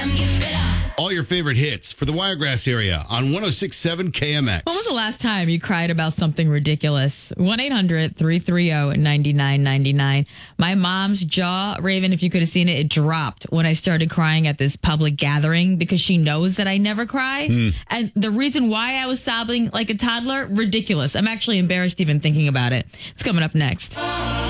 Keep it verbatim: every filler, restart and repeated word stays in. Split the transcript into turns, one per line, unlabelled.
All your favorite hits for the Wiregrass area on one oh six point seven K M X.
When was the last time you cried about something ridiculous? one eight hundred three three zero nine nine nine nine. My mom's jaw, Raven, if you could have seen it, it dropped when I started crying at this public gathering because she knows that I never cry. Mm. And the reason why I was sobbing like a toddler, ridiculous. I'm actually embarrassed even thinking about it. It's coming up next.